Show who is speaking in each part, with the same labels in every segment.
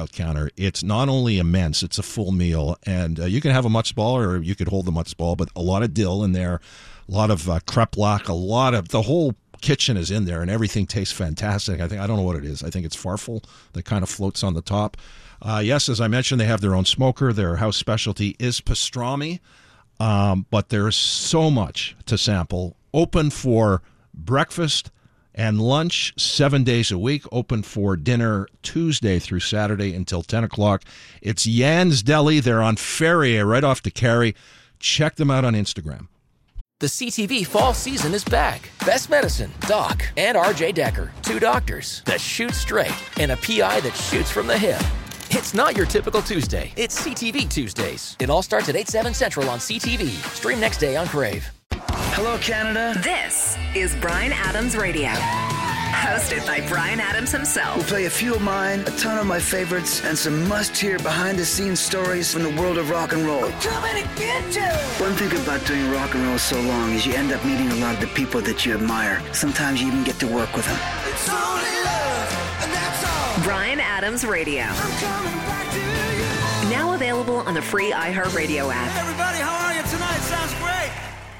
Speaker 1: takeout counter. It's not only immense, it's a full meal. And you can have a matzo ball, or you could hold the matzo ball, but a lot of dill in there, a lot of kreplach, a lot of the whole kitchen is in there, and everything tastes fantastic. I don't know what it is. I think it's farfel that kind of floats on the top. Yes, as I mentioned, they have their own smoker. Their house specialty is pastrami, but there's so much to sample. Open for breakfast and lunch 7 days a week. Open for dinner Tuesday through Saturday until 10 o'clock. It's Yan's Deli. They're on Ferrier, right off the Carry. Check them out on Instagram.
Speaker 2: The CTV fall season is back. Best Medicine, Doc, and RJ Decker, two doctors that shoot straight and a PI that shoots from the hip. It's not your typical Tuesday. It's CTV Tuesdays. It all starts at 8/7 Central on CTV. Stream next day on Crave.
Speaker 3: Hello, Canada.
Speaker 4: This is Bryan Adams Radio. Hosted by Bryan Adams himself.
Speaker 3: We'll play a few of mine, a ton of my favorites, and some must-hear behind-the-scenes stories from the world of rock and roll.
Speaker 5: I'm coming to get you!
Speaker 3: One thing about doing rock and roll so long is you end up meeting a lot of the people that you admire. Sometimes you even get to work with them.
Speaker 5: It's only love, and that's all.
Speaker 4: Bryan Adams Radio.
Speaker 5: I'm coming back to you.
Speaker 4: Now available on the free iHeartRadio app.
Speaker 5: Everybody, how are you tonight? Sounds great.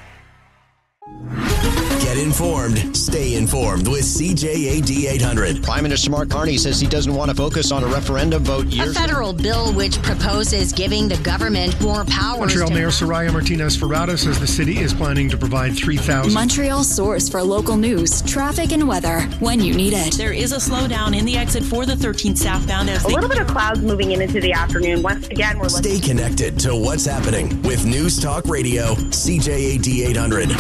Speaker 6: Get informed. Stay informed with CJAD 800.
Speaker 7: Prime Minister Mark Carney says he doesn't want to focus on a referendum vote years.
Speaker 8: A federal bill which proposes giving the government more powers.
Speaker 9: Montreal Mayor Soraya Martinez-Ferrada says the city is planning to provide 3,000.
Speaker 10: Montreal's source for local news, traffic, and weather when you need it.
Speaker 11: There is a slowdown in the exit for the 13th southbound.
Speaker 12: A little bit of clouds moving into the afternoon. Once again, we're
Speaker 6: Stay connected to what's happening with News Talk Radio, CJAD 800.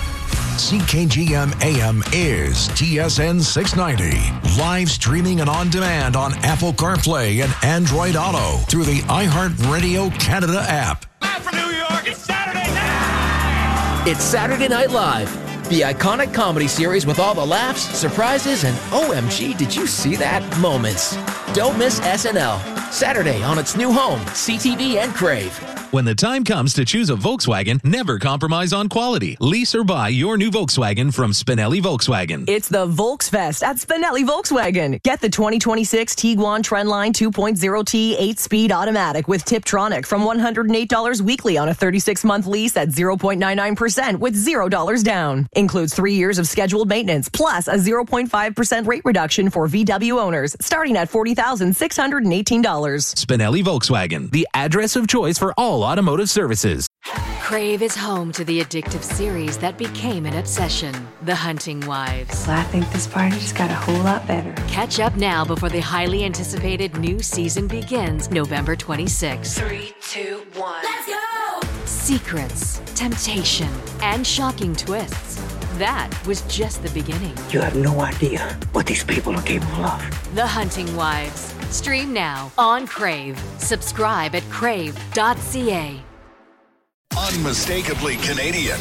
Speaker 13: CKGM AM is TSN 690. Live streaming and on demand on Apple CarPlay and Android Auto through the iHeartRadio Canada app.
Speaker 2: Live from New York, it's Saturday night! It's Saturday Night Live, the iconic comedy series with all the laughs, surprises, and OMG, did you see that moments. Don't miss SNL. Saturday on its new home, CTV and Crave.
Speaker 14: When the time comes to choose a Volkswagen, never compromise on quality. Lease or buy your new Volkswagen from Spinelli Volkswagen.
Speaker 15: It's the Volksfest at Spinelli Volkswagen. Get the 2026 Tiguan Trendline 2.0T 8-speed automatic with Tiptronic from $108 weekly on a 36-month lease at 0.99% with $0 down. Includes 3 years of scheduled maintenance plus a 0.5% rate reduction for VW owners starting at $40,618.
Speaker 14: Spinelli Volkswagen, the address of choice for all automotive services.
Speaker 16: Crave is home to the addictive series that became an obsession, The Hunting Wives.
Speaker 17: Well, I think this party just got a whole lot better.
Speaker 16: Catch up now before the highly anticipated new season begins November 26th.
Speaker 5: 3, 2, 1. Let's go!
Speaker 16: Secrets, temptation, and shocking twists. That was just the beginning.
Speaker 3: You have no idea what these people are capable of.
Speaker 16: The Hunting Wives. Stream now on Crave. Subscribe at crave.ca.
Speaker 13: Unmistakably Canadian.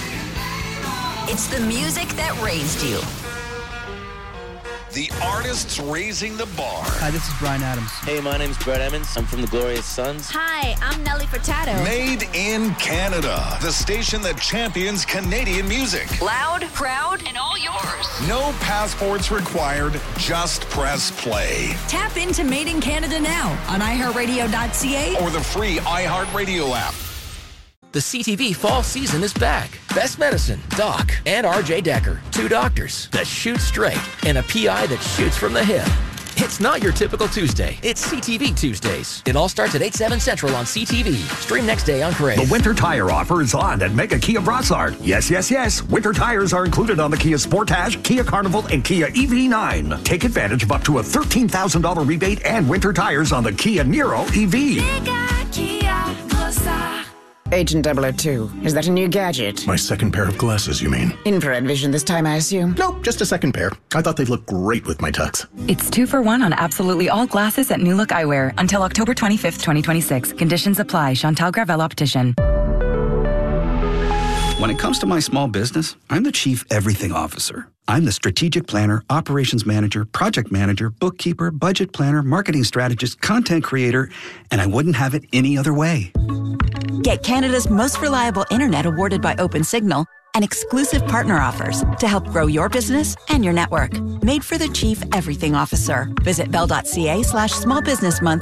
Speaker 8: It's the music that raised you.
Speaker 13: The artists raising the bar.
Speaker 18: Hi, this is Bryan Adams.
Speaker 19: Hey, my name's Brett Emmons. I'm from the Glorious Sons.
Speaker 20: Hi, I'm Nelly Furtado.
Speaker 13: Made in Canada. The station that champions Canadian music.
Speaker 4: Loud, proud, and all yours.
Speaker 13: No passports required. Just press play.
Speaker 10: Tap into Made in Canada now on iHeartRadio.ca
Speaker 13: or the free iHeartRadio app.
Speaker 2: The CTV fall season is back. Best Medicine, Doc, and RJ Decker, two doctors that shoot straight and a PI that shoots from the hip. It's not your typical Tuesday. It's CTV Tuesdays. It all starts at 8/7 Central on CTV. Stream next day on Crave.
Speaker 21: The winter tire offer is on at Mega Kia Brossard. Yes. Winter tires are included on the Kia Sportage, Kia Carnival, and Kia EV9. Take advantage of up to a $13,000 rebate and winter tires on the Kia Niro EV.
Speaker 5: Mega Kia Brossard.
Speaker 22: Agent 002, is that a new gadget?
Speaker 23: My second pair of glasses, you mean?
Speaker 22: Infrared vision this time, I assume?
Speaker 23: Nope, just a second pair. I thought they'd look great with my tux.
Speaker 24: It's 2 for 1 on absolutely all glasses at New Look Eyewear until October 25th, 2026. Conditions apply. Chantal Gravel Optician.
Speaker 25: When it comes to my small business, I'm the Chief Everything Officer. I'm the strategic planner, operations manager, project manager, bookkeeper, budget planner, marketing strategist, content creator, and I wouldn't have it any other way.
Speaker 26: Get Canada's most reliable internet awarded by OpenSignal and exclusive partner offers to help grow your business and your network. Made for the Chief Everything Officer. Visit bell.ca/smallbusinessmonth